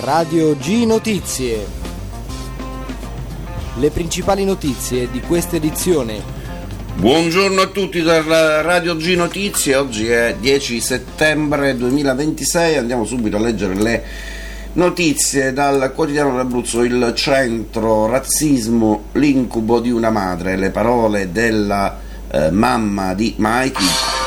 Radio G Notizie. Le principali notizie di questa edizione. Buongiorno a tutti dalla Radio G Notizie, oggi è 10 settembre 2026, andiamo subito a leggere le notizie dal quotidiano dell'Abruzzo. Il centro, razzismo, l'incubo di una madre, le parole della mamma di Mikey,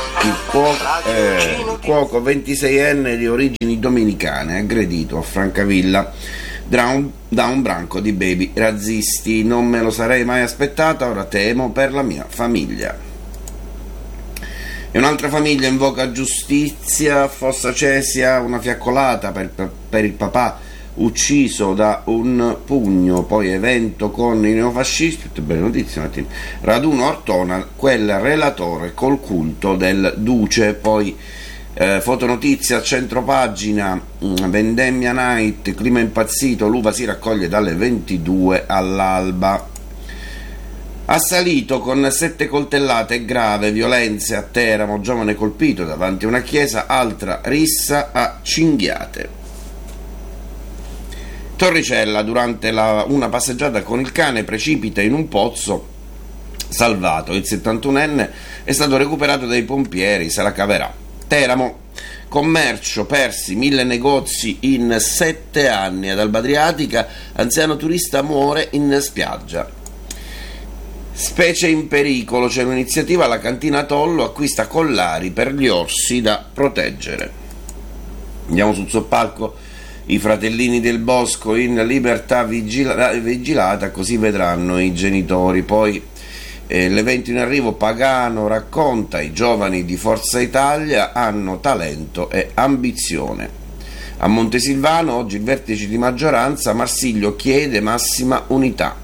il cuoco 26enne di origini dominicane, aggredito a Francavilla da un branco di baby razzisti. Non me lo sarei mai aspettata, ora temo per la mia famiglia. E un'altra famiglia invoca giustizia, Fossa Cesia, una fiaccolata per il papà ucciso da un pugno, poi evento con i neofascisti, tutte belle notizie mattina. Raduno Ortona, quel relatore col culto del duce, poi fotonotizia a centropagina, vendemmia night, clima impazzito, l'uva si raccoglie dalle 22 all'alba. Assalito con 7 coltellate, grave, violenze a Teramo, giovane colpito davanti a una chiesa, altra rissa a cinghiate. Torricella, durante una passeggiata con il cane, precipita in un pozzo, salvato. Il 71enne è stato recuperato dai pompieri, se la caverà. Teramo, commercio, persi 1000 negozi in 7 anni. Ad Alba Adriatica, anziano turista muore in spiaggia. Specie in pericolo, c'è un'iniziativa, la cantina Tollo acquista collari per gli orsi da proteggere. Andiamo sul soppalco. I fratellini del bosco in libertà vigilata, così vedranno i genitori. Poi l'evento in arrivo, Pagano racconta: i giovani di Forza Italia hanno talento e ambizione. A Montesilvano oggi il vertice di maggioranza, Marsiglio chiede massima unità.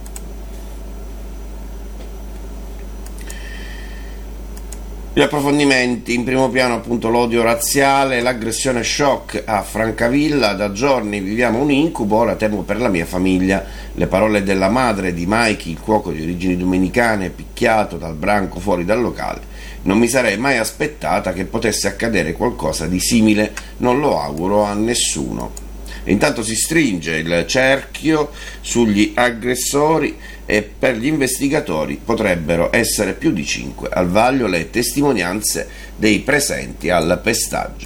Gli approfondimenti, in primo piano appunto l'odio razziale, l'aggressione shock a Francavilla, da giorni viviamo un incubo, ora temo per la mia famiglia. Le parole della madre di Mikey, il cuoco di origini dominicane, picchiato dal branco fuori dal locale. Non mi sarei mai aspettata che potesse accadere qualcosa di simile, non lo auguro a nessuno. E intanto si stringe il cerchio sugli aggressori e per gli investigatori potrebbero essere più di 5. Al vaglio le testimonianze dei presenti al pestaggio.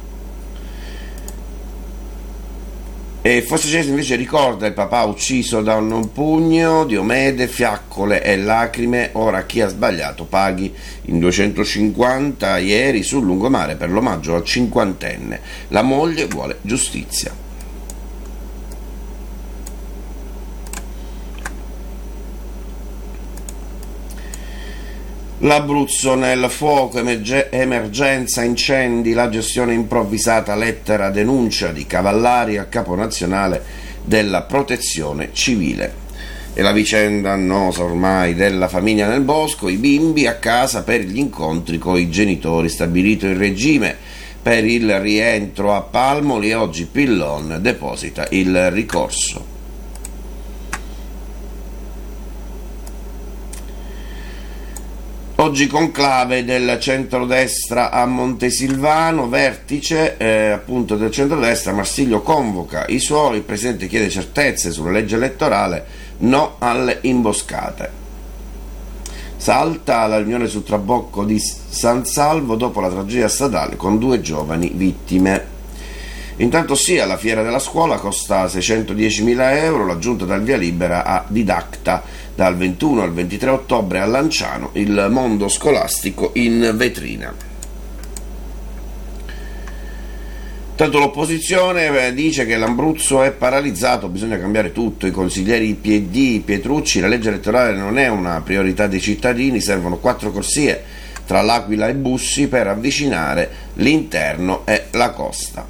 E Fossa Cesia invece ricorda il papà ucciso da un pugno, Diomede, fiaccole e lacrime, ora chi ha sbagliato paghi. In 250 ieri sul lungomare per l'omaggio al 50enne. La moglie vuole giustizia. L'Abruzzo nel fuoco, emergenza, incendi, la gestione improvvisata, lettera denuncia di Cavallari al capo nazionale della protezione civile. E la vicenda annosa ormai della famiglia nel bosco, i bimbi a casa per gli incontri con i genitori, stabilito il regime per il rientro a Palmoli e oggi Pillon deposita il ricorso. Oggi conclave del centrodestra a Montesilvano, vertice appunto del centrodestra, Marsiglio convoca i suoi, il Presidente chiede certezze sulla legge elettorale, no alle imboscate. Salta la riunione sul trabocco di San Salvo dopo la tragedia stradale con 2 giovani vittime. Intanto sì, alla fiera della scuola costa 610.000 euro, la giunta dal via libera a Didacta. Dal 21 al 23 ottobre a Lanciano, il mondo scolastico in vetrina. Tanto l'opposizione dice che l'Abruzzo è paralizzato, bisogna cambiare tutto, i consiglieri PD, Pietrucci, la legge elettorale non è una priorità dei cittadini, servono 4 corsie tra L'Aquila e Bussi per avvicinare l'interno e la costa.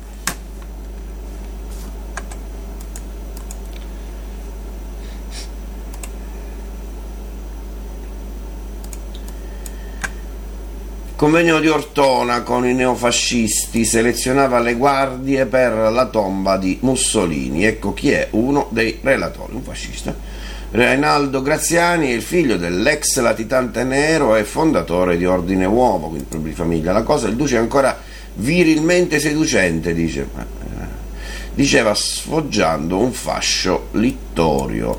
Convegno di Ortona con i neofascisti, selezionava le guardie per la tomba di Mussolini. Ecco chi è uno dei relatori, un fascista. Reinaldo Graziani è il figlio dell'ex latitante nero e fondatore di Ordine Uomo, quindi proprio di famiglia. La cosa, il duce è ancora virilmente seducente, dice. diceva sfoggiando un fascio littorio.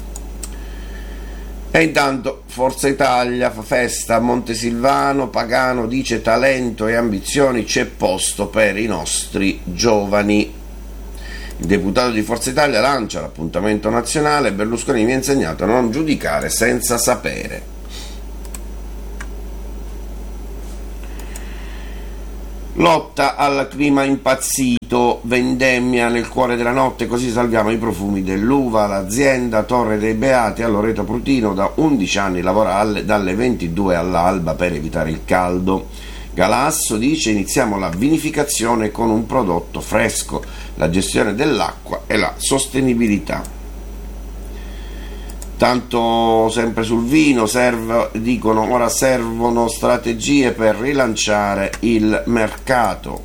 E intanto Forza Italia fa festa a Montesilvano, Pagano dice talento e ambizioni, c'è posto per i nostri giovani. Il deputato di Forza Italia lancia l'appuntamento nazionale, Berlusconi mi ha insegnato a non giudicare senza sapere. Lotta al clima impazzito, vendemmia nel cuore della notte, così salviamo i profumi dell'uva. L'azienda Torre dei Beati a Loreto Prutino da 11 anni lavora dalle 22 all'alba per evitare il caldo. Galasso dice iniziamo la vinificazione con un prodotto fresco, la gestione dell'acqua e la sostenibilità. Tanto sempre sul vino, dicono ora servono strategie per rilanciare il mercato.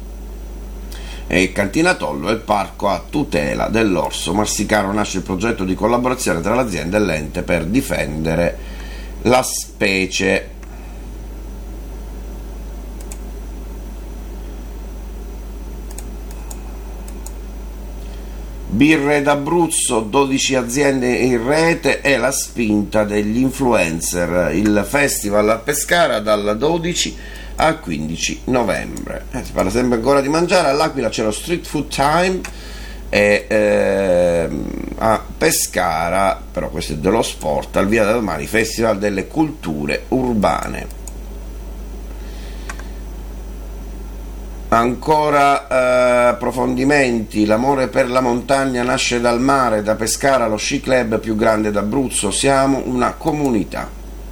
E Cantina Tollo è il parco a tutela dell'orso marsicano, nasce il progetto di collaborazione tra l'azienda e l'ente per difendere la specie. Birre d'Abruzzo, 12 aziende in rete e la spinta degli influencer. Il festival a Pescara dal 12 al 15 novembre. Si parla sempre ancora di mangiare. All'Aquila c'è lo Street Food Time e a Pescara, però questo è dello sport, al Via del Mare, Festival delle Culture Urbane. Ancora approfondimenti, l'amore per la montagna nasce dal mare, da Pescara lo sci club più grande d'Abruzzo, siamo una comunità.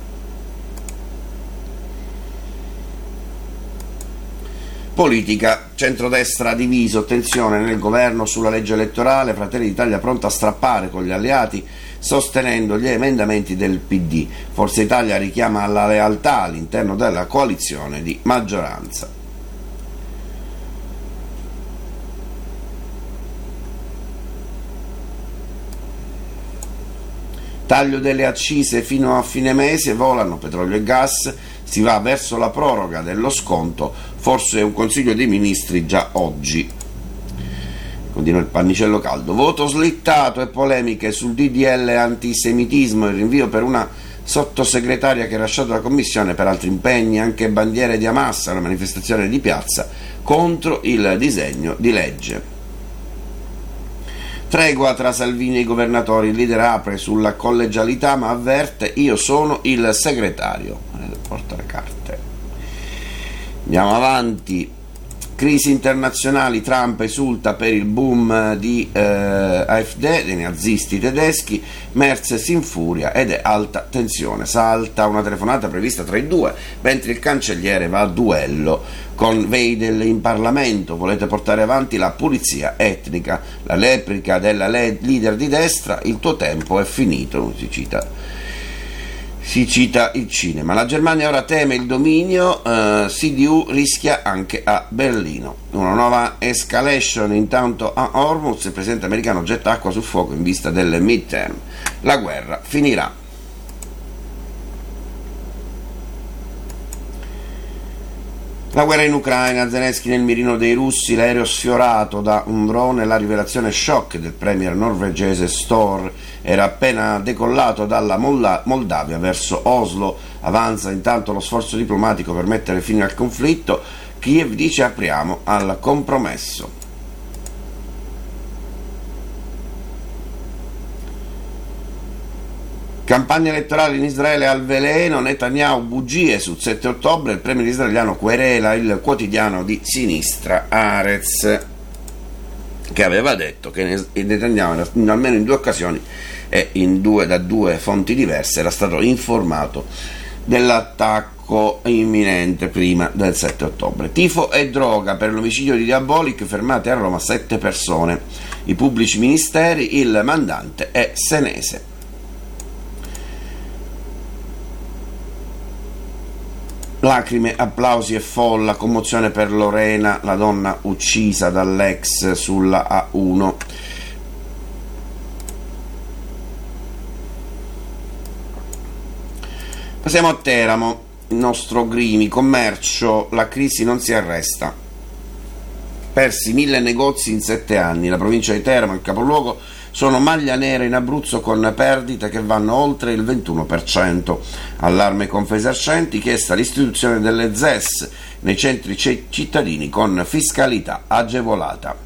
Politica, centrodestra diviso, tensione nel governo sulla legge elettorale, Fratelli d'Italia pronta a strappare con gli alleati sostenendo gli emendamenti del PD, Forza Italia richiama alla lealtà all'interno della coalizione di maggioranza. Taglio delle accise fino a fine mese, volano petrolio e gas, si va verso la proroga dello sconto, forse un consiglio dei ministri già oggi. Continua il pannicello caldo. Voto slittato e polemiche sul DDL antisemitismo, il rinvio per una sottosegretaria che ha lasciato la commissione per altri impegni, anche bandiere di Hamas alla manifestazione di piazza contro il disegno di legge. Tregua tra Salvini e i governatori, il leader apre sulla collegialità ma avverte io sono il segretario. Porta le carte. Andiamo avanti. Crisi internazionali, Trump esulta per il boom di AfD, dei nazisti tedeschi, Merz si infuria ed è alta tensione. Salta una telefonata prevista tra i due, mentre il cancelliere va a duello con Weidel in Parlamento. Volete portare avanti la pulizia etnica, la replica della leader di destra, il tuo tempo è finito, si cita il cinema. La Germania ora teme il dominio, CDU rischia anche a Berlino. Una nuova escalation intanto a Hormuz, il presidente americano getta acqua sul fuoco in vista delle midterm. La guerra finirà. La guerra in Ucraina, Zelensky nel mirino dei russi, l'aereo sfiorato da un drone, la rivelazione shock del premier norvegese Støre, era appena decollato dalla Moldavia verso Oslo, avanza intanto lo sforzo diplomatico per mettere fine al conflitto, Kiev dice apriamo al compromesso. Campagna elettorale in Israele al veleno, Netanyahu bugie sul 7 ottobre, il premier israeliano querela il quotidiano di sinistra Haaretz, che aveva detto che Netanyahu almeno in due occasioni e da due fonti diverse era stato informato dell'attacco imminente prima del 7 ottobre. Tifo e droga per l'omicidio di Diabolik, fermate a Roma 7 persone, i pubblici ministeri, il mandante è senese. Lacrime, applausi e folla, commozione per Lorena, la donna uccisa dall'ex sulla A1. Passiamo a Teramo, il nostro Grimi, commercio, la crisi non si arresta. Persi 1000 negozi in 7 anni. La provincia di Teramo, il capoluogo, sono maglia nera in Abruzzo con perdite che vanno oltre il 21%. Allarme Confesercenti, chiesta l'istituzione delle ZES nei centri cittadini con fiscalità agevolata.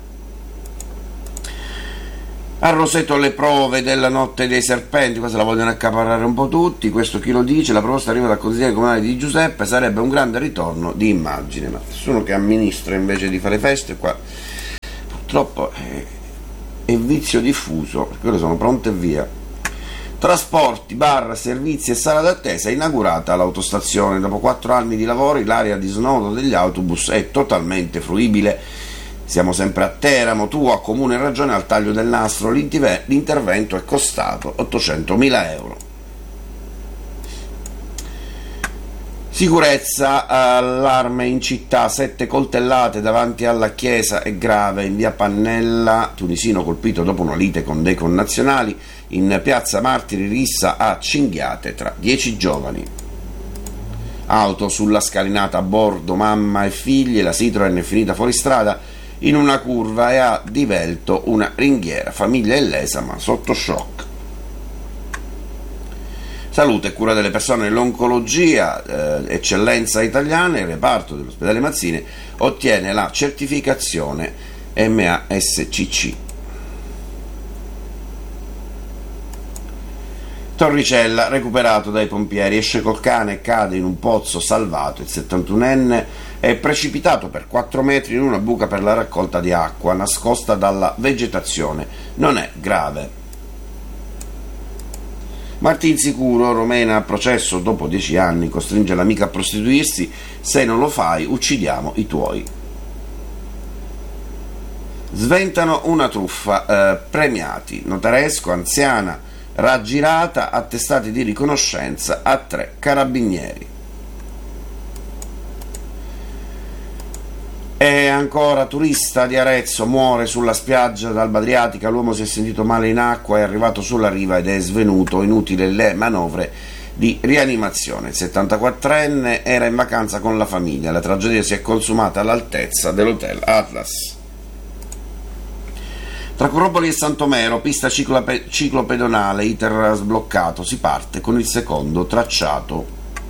A Roseto le prove della notte dei serpenti, questa la vogliono accaparrare un po' tutti, questo chi lo dice, la proposta arriva dal consigliere comunale di Giuseppe, sarebbe un grande ritorno di immagine, ma nessuno che amministra invece di fare feste qua, purtroppo è vizio diffuso, perché ore sono pronte e via. Trasporti, bar, servizi e sala d'attesa, inaugurata all'autostazione, dopo 4 anni di lavori l'area di snodo degli autobus è totalmente fruibile. Siamo sempre a Teramo, tu a comune ragione al taglio del nastro, l'intervento è costato 800.000 euro. Sicurezza, allarme in città, 7 coltellate davanti alla chiesa è grave, in via Pannella, tunisino colpito dopo una lite con dei connazionali, in piazza Martiri rissa a cinghiate tra 10 giovani. Auto sulla scalinata a bordo, mamma e figli, la Citroen è finita fuori strada in una curva e ha divelto una ringhiera, famiglia illesa ma sotto shock. Salute e cura delle persone nell'oncologia, eccellenza italiana, il reparto dell'ospedale Mazzini ottiene la certificazione MASCC. Torricella, recuperato dai pompieri, esce col cane e cade in un pozzo salvato. Il 71enne è precipitato per 4 metri in una buca per la raccolta di acqua, nascosta dalla vegetazione. Non è grave. Martinsicuro, romena a processo dopo 10 anni, costringe l'amica a prostituirsi, se non lo fai uccidiamo i tuoi. Sventano una truffa, premiati, notaresco, anziana, raggirata, attestati di riconoscenza a 3 carabinieri. E ancora, turista di Arezzo muore sulla spiaggia d'Alba Adriatica, l'uomo si è sentito male in acqua, è arrivato sulla riva ed è svenuto, inutili le manovre di rianimazione. Il 74enne era in vacanza con la famiglia, la tragedia si è consumata all'altezza dell'hotel Atlas. Tra Curropoli e Santomero, pista ciclopedonale, iter sbloccato, si parte con il secondo tracciato.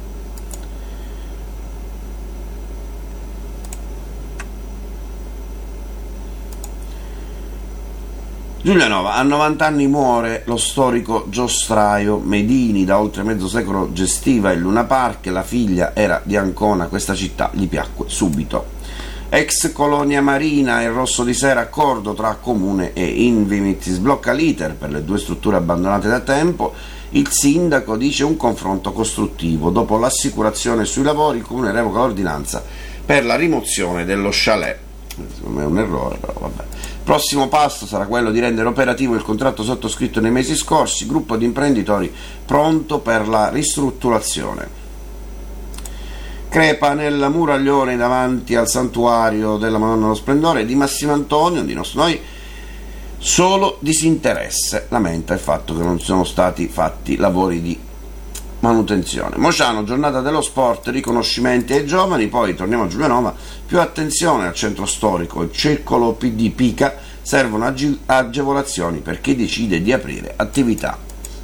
Giulianova, a 90 anni muore lo storico giostraio Medini, da oltre mezzo secolo gestiva il Luna Park, la figlia era di Ancona, questa città gli piacque subito. Ex colonia marina e Rosso di Sera, accordo tra comune e Invimit, sblocca l'iter per le 2 strutture abbandonate da tempo, il sindaco dice un confronto costruttivo, dopo l'assicurazione sui lavori il comune revoca l'ordinanza per la rimozione dello chalet, secondo me è un errore però vabbè. Prossimo passo sarà quello di rendere operativo il contratto sottoscritto nei mesi scorsi, gruppo di imprenditori pronto per la ristrutturazione. Crepa nel muraglione davanti al santuario della Madonna dello Splendore di Massimo Antonio, di Nostro Noi, solo disinteresse, lamenta il fatto che non sono stati fatti lavori di manutenzione. Mociano, giornata dello sport, riconoscimenti ai giovani, poi torniamo a Giulianova, più attenzione al centro storico, il circolo PD Pica, servono agevolazioni per chi decide di aprire attività.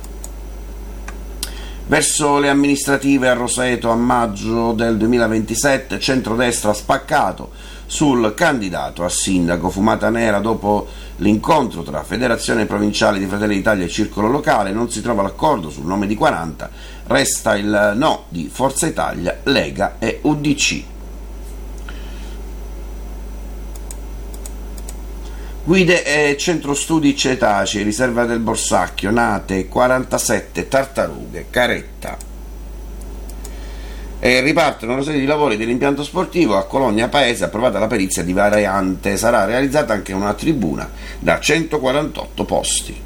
Verso le amministrative a Roseto a maggio del 2027, centrodestra spaccato sul candidato a sindaco, fumata nera dopo l'incontro tra Federazione Provinciale di Fratelli d'Italia e Circolo Locale, non si trova l'accordo sul nome di 40, resta il no di Forza Italia, Lega e UDC. Guide e centro studi cetacei, riserva del Borsacchio, nate 47 tartarughe, caretta. E ripartono una serie di lavori dell'impianto sportivo a Cologna Paese, approvata la perizia di variante, sarà realizzata anche una tribuna da 148 posti.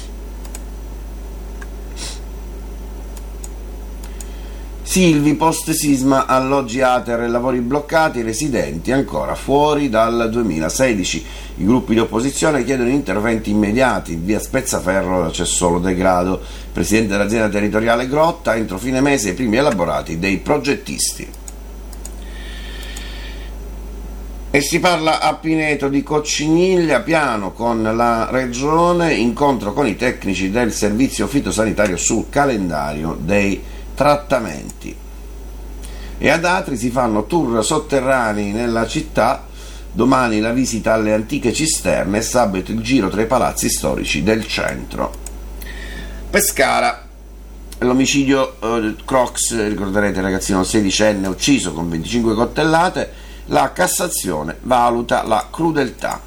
Silvi, post sisma, alloggi Ater e lavori bloccati, residenti ancora fuori dal 2016. I gruppi di opposizione chiedono interventi immediati, in via Spezzaferro c'è solo degrado. Presidente dell'azienda territoriale Grotta, entro fine mese i primi elaborati dei progettisti. E si parla a Pineto di cocciniglia, piano con la regione, incontro con i tecnici del servizio fitosanitario sul calendario dei trattamenti. E ad Atri si fanno tour sotterranei nella città, domani la visita alle antiche cisterne e sabato il giro tra i palazzi storici del centro. Pescara, l'omicidio Crocs, ricorderete, ragazzino 16enne ucciso con 25 coltellate. La Cassazione valuta la crudeltà.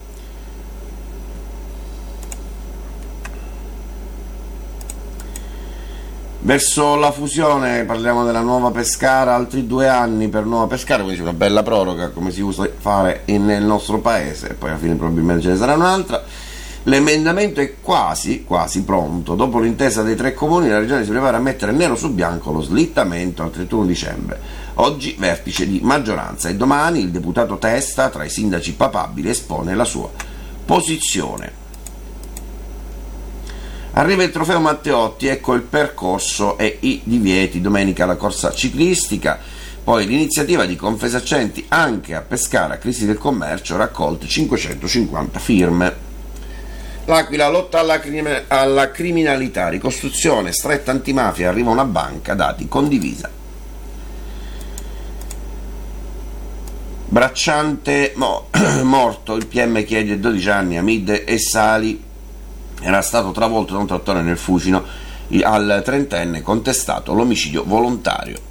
Verso la fusione, parliamo della Nuova Pescara, altri 2 anni per Nuova Pescara, quindi c'è una bella proroga come si usa fare nel nostro paese, e poi alla fine probabilmente ce ne sarà un'altra. L'emendamento è quasi pronto. Dopo l'intesa dei 3 comuni, la regione si prepara a mettere nero su bianco lo slittamento al 31 dicembre. Oggi vertice di maggioranza e domani il deputato Testa, tra i sindaci papabili, espone la sua posizione. Arriva il trofeo Matteotti, ecco il percorso e i divieti. Domenica la corsa ciclistica, poi l'iniziativa di Confesercenti anche a Pescara, crisi del commercio, raccolte 550 firme. L'Aquila lotta alla criminalità, ricostruzione, stretta antimafia, arriva una banca dati condivisa. Bracciante morto, il PM chiede 12 anni a Mid e Sali, era stato travolto da un trattore nel Fucino, al 30enne contestato l'omicidio volontario.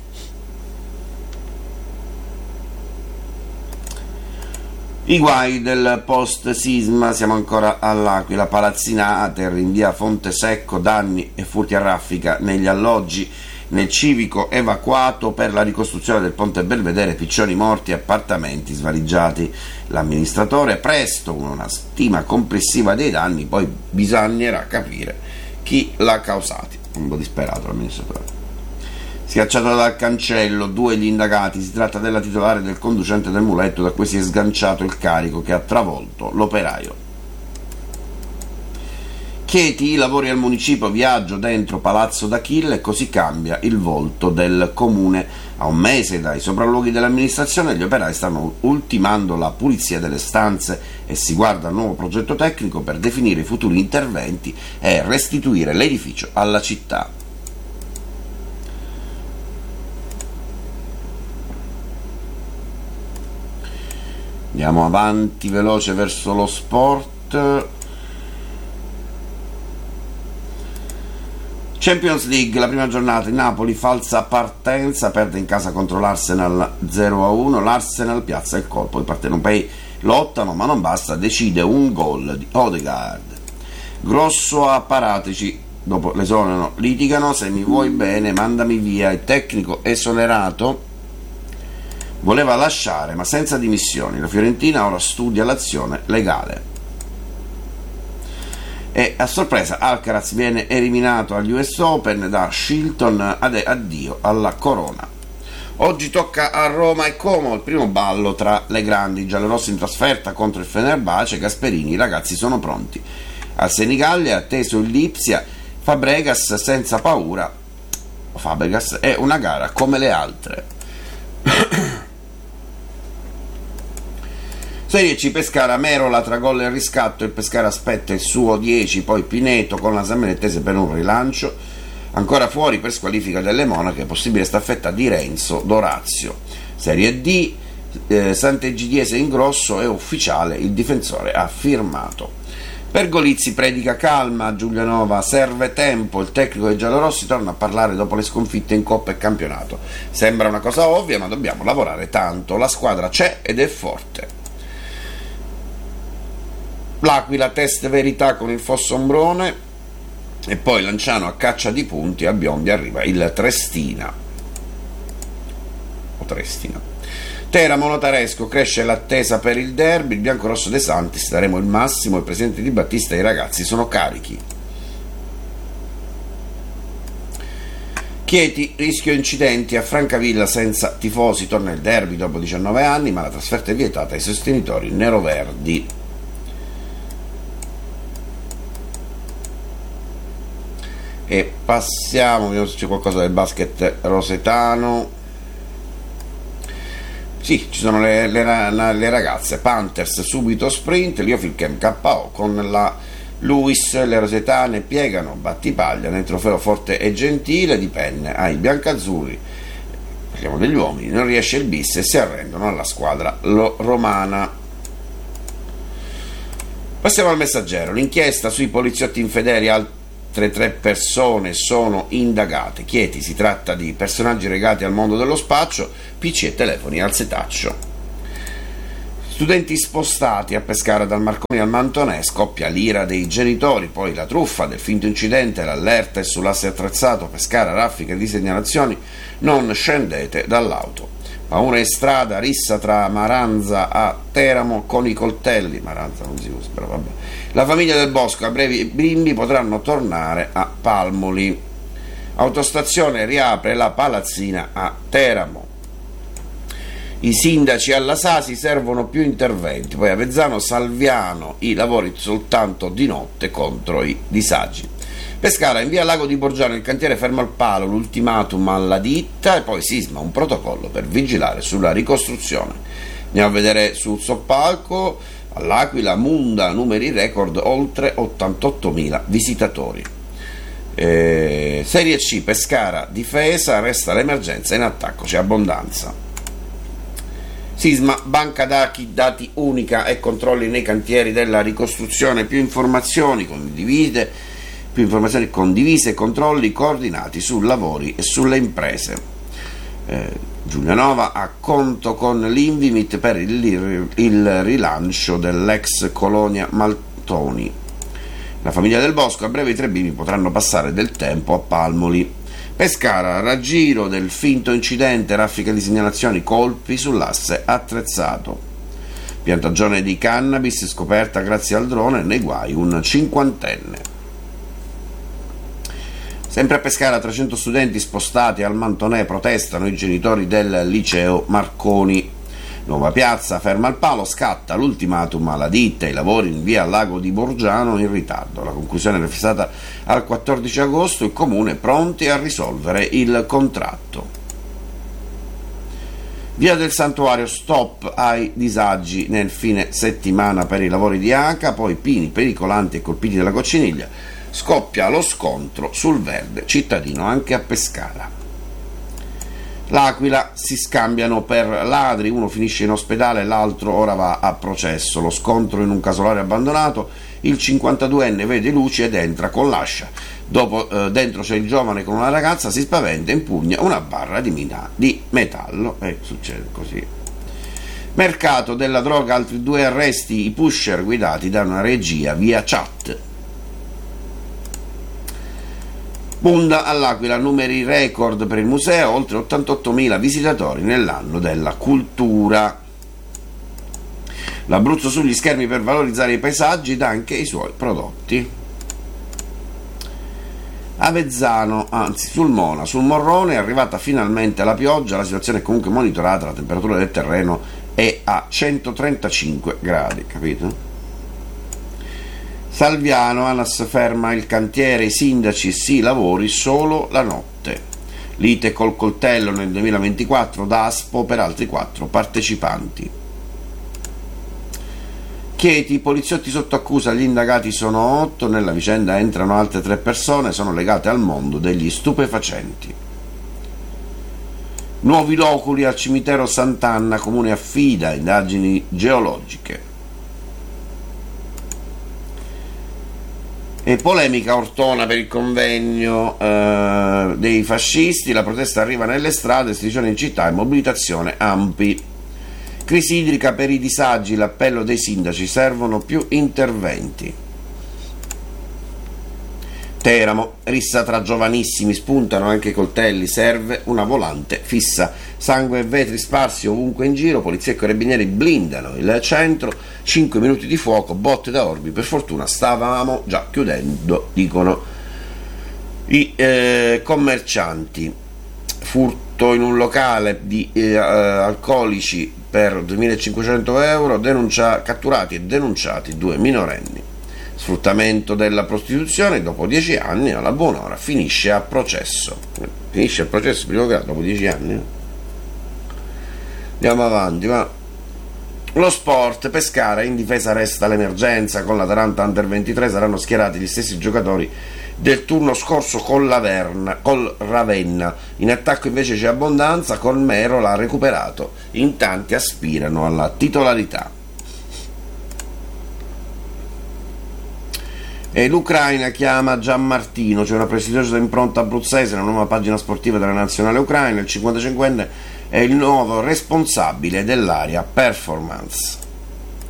I guai del post-sisma, siamo ancora all'Aquila, palazzinate, in via Fontesecco, danni e furti a raffica negli alloggi, nel civico evacuato per la ricostruzione del ponte Belvedere, piccioni morti, appartamenti svaligiati. L'amministratore presto una stima complessiva dei danni, poi bisognerà capire chi l'ha causati. Un po' disperato l'amministratore. Schiacciato dal cancello, 2 gli indagati, si tratta della titolare del conducente del muletto da cui si è sganciato il carico che ha travolto l'operaio. Chieti, i lavori al municipio, viaggio dentro Palazzo d'Achille, così cambia il volto del comune. A un mese dai sopralluoghi dell'amministrazione gli operai stanno ultimando la pulizia delle stanze e si guarda al nuovo progetto tecnico per definire i futuri interventi e restituire l'edificio alla città. Andiamo avanti veloce verso lo sport. Champions League, la prima giornata, in Napoli, falsa partenza, perde in casa contro l'Arsenal 0-1, l'Arsenal piazza il colpo, i partenopei lottano ma non basta, decide un gol di Odegaard. Grosso a Paratici, dopo l'esonero litigano, se mi vuoi bene mandami via, il tecnico esonerato voleva lasciare ma senza dimissioni, la Fiorentina ora studia l'azione legale. E a sorpresa Alcaraz viene eliminato agli US Open da Shilton, addio alla corona. Oggi tocca a Roma e Como, il primo ballo tra le grandi, giallorossi in trasferta contro il Fenerbahce, Gasperini, i ragazzi sono pronti. Al Senigallia è atteso il Lipsia, Fabregas senza paura, Fabregas è una gara come le altre. Serie C, Pescara, Merola tra gol e riscatto, il Pescara aspetta il suo 10, poi Pineto con la Sammanettese per un rilancio, ancora fuori per squalifica delle Monache, possibile staffetta di Renzo D'Orazio. Serie D, Sant'Egidiese in grosso, è ufficiale, il difensore ha firmato. Pergolizzi predica calma, Giulianova serve tempo, il tecnico dei giallorossi torna a parlare dopo le sconfitte in Coppa e campionato. Sembra una cosa ovvia, ma dobbiamo lavorare tanto, la squadra c'è ed è forte. L'Aquila, test verità con il Fossombrone, e poi Lanciano a caccia di punti, a Biondi arriva il Trestina. Teramo, Notaresco, cresce l'attesa per il derby, il biancorosso De Santis, daremo il massimo, il presidente Di Battista e i ragazzi sono carichi. Chieti, rischio incidenti a Francavilla senza tifosi, torna il derby dopo 19 anni, ma la trasferta è vietata ai sostenitori neroverdi. E passiamo, vediamo se c'è qualcosa del basket rosetano. Sì, ci sono le ragazze, Panthers subito sprint, Liofilchem KO con la Lewis, le rosetane piegano battipaglia nel trofeo Forte e Gentile di penne ai biancazzurri, parliamo degli uomini, non riesce il bis e si arrendono alla squadra romana. Passiamo al Messaggero, l'inchiesta sui poliziotti infedeli, altre 3 persone sono indagate. Chieti, si tratta di personaggi legati al mondo dello spaccio, PC e telefoni al setaccio. Studenti spostati a Pescara dal Marconi al Mantonè, scoppia l'ira dei genitori, poi la truffa del finto incidente, l'allerta è sull'asse attrezzato, Pescara, raffiche di segnalazioni, non scendete dall'auto. Paura in strada, rissa tra Maranza a Teramo con i coltelli, Maranza non si usa, però vabbè. La famiglia del Bosco, a breve i bimbi potranno tornare a Palmoli. Autostazione riapre la palazzina a Teramo. I sindaci alla Sasi, servono più interventi. Poi a Vezzano, Salviano, i lavori soltanto di notte contro i disagi. Pescara, in via Lago di Borgiano, il cantiere ferma al palo, l'ultimatum alla ditta e poi sisma, un protocollo per vigilare sulla ricostruzione. Andiamo a vedere sul soppalco, all'Aquila, Munda, numeri record, oltre 88.000 visitatori. Serie C, Pescara, difesa, resta l'emergenza, in attacco c'è abbondanza. Sisma, banca dati unica e controlli nei cantieri della ricostruzione, più informazioni condivise e controlli coordinati su lavori e sulle imprese. Giulianova a conto con l'Invimit per il rilancio dell'ex colonia Maltoni. La famiglia del Bosco, a breve i 3 bimbi potranno passare del tempo a Palmoli. Pescara, raggiro del finto incidente, raffiche di segnalazioni, colpi sull'asse attrezzato. Piantagione di cannabis scoperta grazie al drone, nei guai un 50enne. Sempre a Pescara, 300 studenti spostati al Mantonè, protestano i genitori del liceo Marconi. Nuova Piazza, ferma al palo, scatta l'ultimatum alla ditta, i lavori in via Lago di Borgiano in ritardo. La conclusione era fissata al 14 agosto, il comune pronti a risolvere il contratto. Via del Santuario, stop ai disagi nel fine settimana per i lavori di ACA, poi pini pericolanti e colpiti dalla cocciniglia, scoppia lo scontro sul verde cittadino anche a Pescara. L'Aquila, si scambiano per ladri, uno finisce in ospedale, l'altro ora va a processo. Lo scontro in un casolare abbandonato, il 52enne vede luci ed entra con l'ascia. Dopo dentro c'è il giovane con una ragazza, si spaventa e impugna una barra di metallo e succede così. Mercato della droga, altri 2 arresti, i pusher guidati da una regia via chat. Munda all'Aquila, numeri record per il museo, oltre 88.000 visitatori nell'anno della cultura. L'Abruzzo sugli schermi per valorizzare i paesaggi ed anche i suoi prodotti. Avezzano, anzi sul Morrone, è arrivata finalmente la pioggia, la situazione è comunque monitorata, la temperatura del terreno è a 135 gradi, capito? Salviano, ANAS ferma il cantiere, i sindaci sì lavori solo la notte. Lite col coltello nel 2024, Daspo per altri 4 partecipanti. Chieti, poliziotti sotto accusa, gli indagati sono 8, nella vicenda entrano altre 3 persone, sono legate al mondo degli stupefacenti. Nuovi loculi al cimitero Sant'Anna, comune affida indagini geologiche. E polemica Ortona per il convegno dei fascisti, la protesta arriva nelle strade, striscione in città e mobilitazione Ampi. Crisi idrica per i disagi, l'appello dei sindaci, servono più interventi. Teramo, rissa tra giovanissimi, spuntano anche i coltelli, serve una volante fissa, sangue e vetri sparsi ovunque in giro, polizia e carabinieri blindano il centro, 5 minuti di fuoco, botte da orbi, per fortuna stavamo già chiudendo, dicono i commercianti. Furto in un locale di alcolici per 2.500 euro, catturati e denunciati 2 minorenni. Sfruttamento della prostituzione, dopo 10 anni, alla buon'ora finisce a processo. Finisce il processo primo grado dopo 10 anni. Andiamo avanti, va. Lo sport, Pescara, in difesa resta l'emergenza, con l'Atalanta Under 23 saranno schierati gli stessi giocatori del turno scorso col Ravenna, in attacco invece c'è abbondanza, Colmero l'ha recuperato, in tanti aspirano alla titolarità. E l'Ucraina chiama Gianmartino, c'è una prestigiosa impronta abruzzese, la nuova pagina sportiva della nazionale ucraina, il 55enne è il nuovo responsabile dell'area performance.